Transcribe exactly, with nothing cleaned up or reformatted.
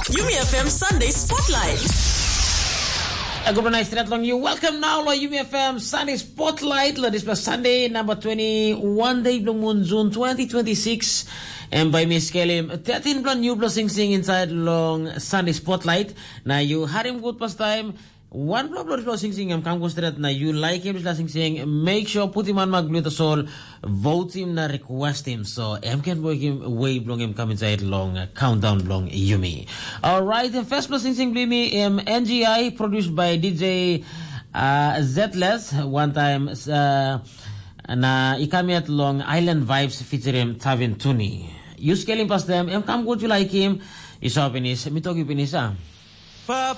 Yumi F M Sunday Spotlight. A good night, straight along you. Welcome now, lo Yumi F M Sunday Spotlight. Lo this was Sunday, number twenty-one day Blue Moon, June twenty twenty-six. And by Miss Kelly, thirteen blonde new blow sing sing inside long Sunday Spotlight. Now you had him good past time. One blow blow sing sing am come straight. Now you like him sing sing. Make sure put him on maglu the soul. Vote him na request him. So M can work him way blong him come inside long uh, countdown long Yumi. All right, the first blow sing sing blimi um, N G I produced by D J uh, Zetless one time. Uh, na ikami at long Island Vibes featuring Tavin Tuni. You scaling past them. M come good you like him. Isa pinis. Mitogi pinisa.